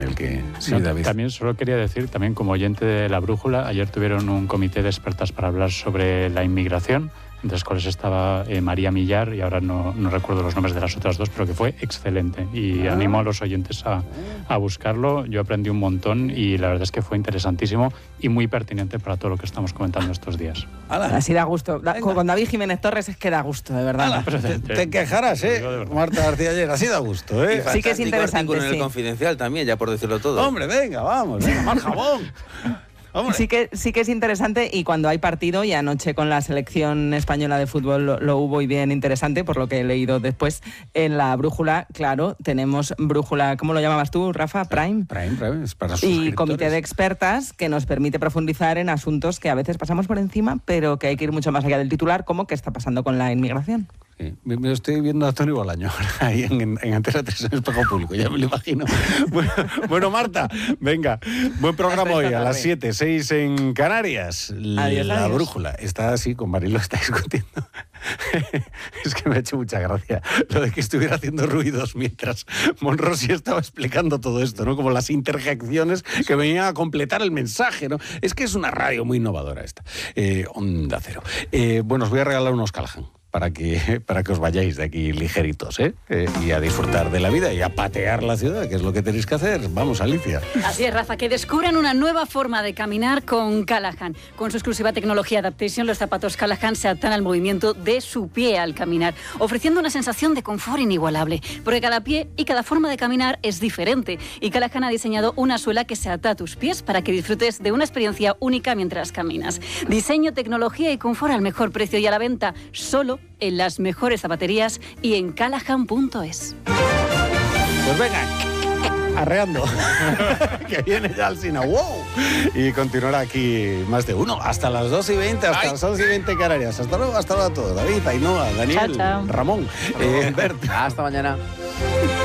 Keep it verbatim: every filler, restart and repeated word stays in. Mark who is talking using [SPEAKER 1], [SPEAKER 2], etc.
[SPEAKER 1] El que, sí,
[SPEAKER 2] no,
[SPEAKER 1] David.
[SPEAKER 2] También solo quería decir, también como oyente de La Brújula, ayer tuvieron un comité de expertas para hablar sobre la inmigración, entre las cuales estaba eh, María Millar, y ahora no, no recuerdo los nombres de las otras dos, pero que fue excelente. Y ah. animo a los oyentes a, a buscarlo. Yo aprendí un montón y la verdad es que fue interesantísimo y muy pertinente para todo lo que estamos comentando estos días.
[SPEAKER 3] ¡Hala! Así da gusto. Da, con David Jiménez Torres es que da gusto, de verdad.
[SPEAKER 1] Te, te quejarás, ¿eh? Marta García ayer, así da gusto, ¿eh?
[SPEAKER 3] Sí que es interesante,
[SPEAKER 4] con
[SPEAKER 3] sí.
[SPEAKER 4] el Confidencial también, ya por decirlo todo.
[SPEAKER 1] Hombre, venga, vamos, venga, más jabón.
[SPEAKER 3] Sí que, sí que es interesante, y cuando hay partido, y anoche con la selección española de fútbol lo, lo hubo y bien interesante, por lo que he leído después en La Brújula, claro, tenemos brújula, ¿cómo lo llamabas tú, Rafa? Prime.
[SPEAKER 1] Prime, Prime, es para suscriptores.
[SPEAKER 3] Y comité de expertas que nos permite profundizar en asuntos que a veces pasamos por encima, pero que hay que ir mucho más allá del titular, como qué está pasando con la inmigración.
[SPEAKER 1] Sí, me, me estoy viendo a Tony Bolaño ahí en, en, en Antena tres, en Espejo Público, ya me lo imagino. Bueno, bueno, Marta, venga, buen programa hoy, a las siete, seis en Canarias.
[SPEAKER 3] Adiós,
[SPEAKER 1] La
[SPEAKER 3] adiós.
[SPEAKER 1] Brújula está así, con Marilo está discutiendo. Es que me ha hecho mucha gracia lo de que estuviera haciendo ruidos mientras Monrosi estaba explicando todo esto, ¿no? Como las interjecciones que venían a completar el mensaje, ¿no? Es que es una radio muy innovadora esta. Eh, Onda Cero. Eh, bueno, os voy a regalar unos Callahan para que, para que os vayáis de aquí ligeritos, ¿eh? Eh, y a disfrutar de la vida y a patear la ciudad, que es lo que tenéis que hacer. Vamos, Alicia.
[SPEAKER 5] Así es, Rafa, que descubran una nueva forma de caminar con Callahan. Con su exclusiva tecnología Adaptation, los zapatos Callahan se adaptan al movimiento de su pie al caminar, ofreciendo una sensación de confort inigualable, porque cada pie y cada forma de caminar es diferente, y Callahan ha diseñado una suela que se adapta a tus pies para que disfrutes de una experiencia única mientras caminas. Diseño, tecnología y confort al mejor precio y a la venta solo en las mejores zapaterías y en callahan punto es.
[SPEAKER 1] Pues venga, arreando, que viene ya al cine, wow, y continuará aquí más de uno, hasta las dos y veinte, hasta Ay. las once y veinte Canarias. Hasta luego, hasta luego a todos, David, Ainhoa, Daniel,
[SPEAKER 5] chao, chao.
[SPEAKER 1] Ramón, eh, Bert.
[SPEAKER 4] Hasta mañana.